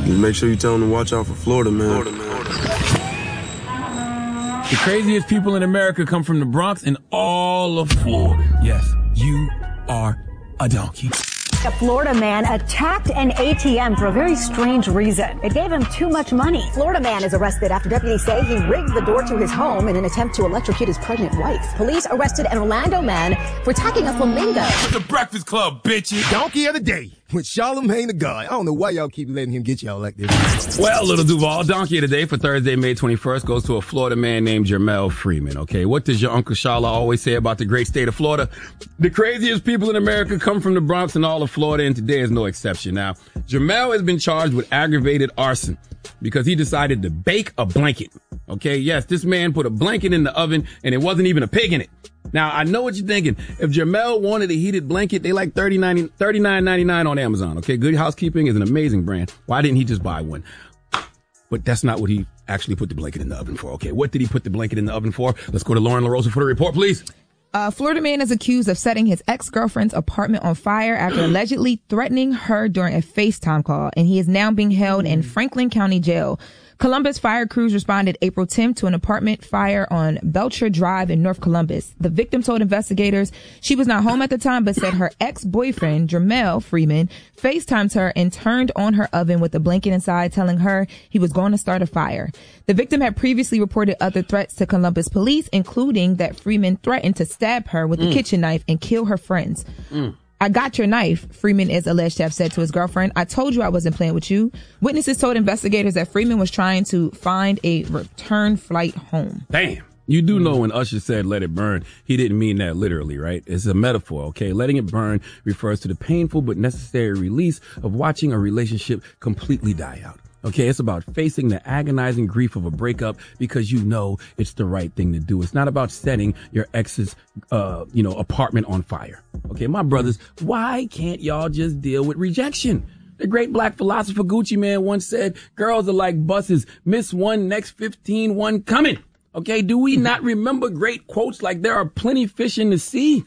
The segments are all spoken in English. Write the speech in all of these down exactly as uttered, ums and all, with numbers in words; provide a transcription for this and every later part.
Just make sure you tell them to watch out for Florida, man. Florida, man. The craziest people in America come from the Bronx and all of Florida. Yes, you are a donkey. A Florida man attacked an A T M for a very strange reason. It gave him too much money. Florida man is arrested after deputies say he rigged the door to his home in an attempt to electrocute his pregnant wife. Police arrested an Orlando man for attacking a flamingo. It's the Breakfast Club, bitches. Donkey of the day with Charlamagne the God. I don't know why y'all keep letting him get y'all like this. Well, Little Duval, Donkey of the day for Thursday, May twenty-first goes to a Florida man named Jermell Freeman. Okay, what does your Uncle Shala always say about the great state of Florida? The craziest people in America come from the Bronx and all of Florida, and today is no exception. Now, Jermell has been charged with aggravated arson because he decided to bake a blanket. Okay, yes, this man put a blanket in the oven and it wasn't even a pig in it. Now, I know what you're thinking. If Jermell wanted a heated blanket, they like thirty-nine ninety-nine on Amazon. Okay, Good Housekeeping is an amazing brand. Why didn't he just buy one? But that's not what he actually put the blanket in the oven for. Okay, what did he put the blanket in the oven for? Let's go to Lauren LaRosa for the report, please. A Florida man is accused of setting his ex-girlfriend's apartment on fire after allegedly threatening her during a FaceTime call, and he is now being held in Franklin County Jail. Columbus fire crews responded April tenth to an apartment fire on Belcher Drive in North Columbus. The victim told investigators she was not home at the time, but said her ex-boyfriend, Jermell Freeman, FaceTimed her and turned on her oven with a blanket inside, telling her he was going to start a fire. The victim had previously reported other threats to Columbus police, including that Freeman threatened to stab her with a mm. kitchen knife and kill her friends. Mm. I got your knife, Freeman is alleged to have said to his girlfriend. I told you I wasn't playing with you. Witnesses told investigators that Freeman was trying to find a return flight home. Damn. You do know when Usher said let it burn, he didn't mean that literally, right? It's a metaphor, okay? Letting it burn refers to the painful but necessary release of watching a relationship completely die out. Okay, it's about facing the agonizing grief of a breakup because you know it's the right thing to do. It's not about setting your ex's, uh, you know, apartment on fire. Okay, my brothers, why can't y'all just deal with rejection? The great black philosopher Gucci Man once said, girls are like buses. Miss one, next fifteen, one coming. Okay, do we not remember great quotes like there are plenty fish in the sea?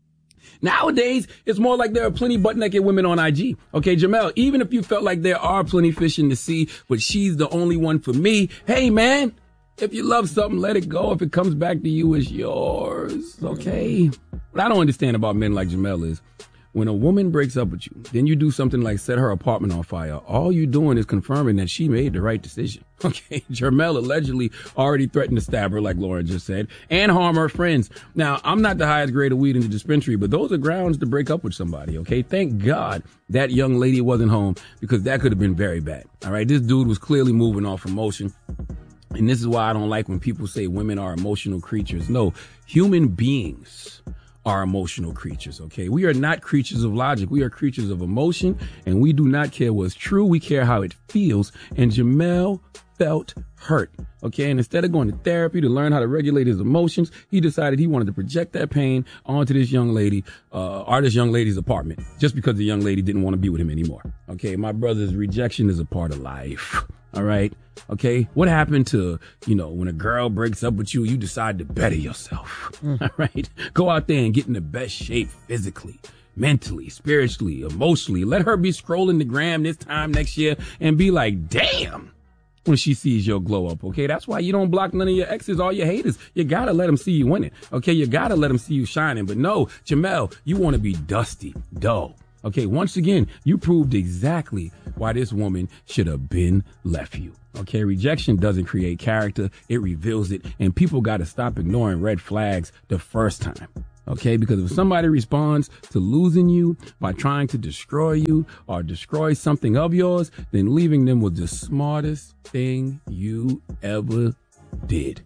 Nowadays, it's more like there are plenty butt-naked women on I G. Okay, Jermell, even if you felt like there are plenty fish in the sea, but she's the only one for me, hey, man, if you love something, let it go. If it comes back to you, it's yours, okay? What I don't understand about men like Jermell is when a woman breaks up with you, then you do something like set her apartment on fire. All you're doing is confirming that she made the right decision. Okay, Jermell allegedly already threatened to stab her, like Lauren just said, and harm her friends. Now, I'm not the highest grade of weed in the dispensary, but those are grounds to break up with somebody, okay? Thank God that young lady wasn't home because that could have been very bad. All right, this dude was clearly moving off emotion. And this is why I don't like when people say women are emotional creatures. No, human beings are emotional creatures, okay? We are not creatures of logic. We are creatures of emotion, and we do not care what's true. We care how it feels. And Jermell felt hurt, okay? And instead of going to therapy to learn how to regulate his emotions, he decided he wanted to project that pain onto this young lady, uh, or this young lady's apartment, just because the young lady didn't want to be with him anymore, okay? My brother's rejection is a part of life. All right. Okay. What happened to, you know, when a girl breaks up with you, you decide to better yourself. Mm. All right. Go out there and get in the best shape physically, mentally, spiritually, emotionally. Let her be scrolling the gram this time next year and be like, damn, when she sees your glow up. Okay. That's why you don't block none of your exes or your haters. You got to let them see you winning. Okay. You got to let them see you shining. But no, Jermell, you want to be dusty, dull. Okay, once again, you proved exactly why this woman should have been left you. Okay, rejection doesn't create character, it reveals it, and people got to stop ignoring red flags the first time. Okay, because if somebody responds to losing you by trying to destroy you or destroy something of yours, then leaving them was the smartest thing you ever did.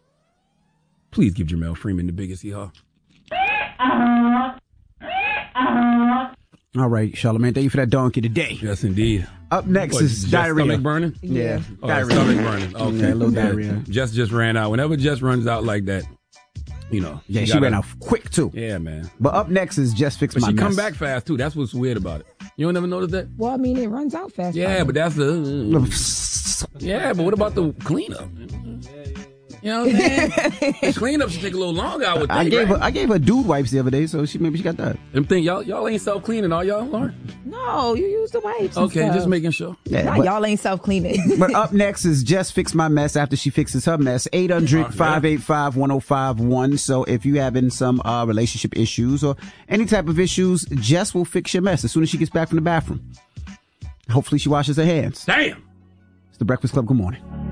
Please give Jermell Freeman the biggest hee-haw. All right, Charlamagne, thank you for that donkey today. Yes, indeed. Up next what, is diarrhea. Stomach burning? Yeah. Oh, diarrhea. Stomach burning. Okay. Yeah, a little diarrhea. Jess just ran out. Whenever Jess runs out like that, you know. Yeah, she gotta, ran out quick, too. Yeah, man. But up next is Just Fix but My she Mess. come back fast, too. That's what's weird about it. You don't ever notice that? Well, I mean, it runs out fast. Yeah, probably. but that's the... Uh, yeah, but what about the cleanup? You know what I'm saying? The cleanup should take a little longer, I would think. I gave right? her I gave her dude wipes the other day, so she maybe she got that. Them thing, y'all, y'all ain't self cleaning, are y'all, Lauren? No, you use the wipes. and Okay, stuff. just making sure. Yeah, Nah, but, y'all ain't self cleaning. but up next is Just Fix My Mess after she fixes her mess. eight hundred, five eight five, one oh five one. So if you having some uh, relationship issues or any type of issues, Jess will fix your mess as soon as she gets back from the bathroom. Hopefully she washes her hands. Damn. It's the Breakfast Club. Good morning.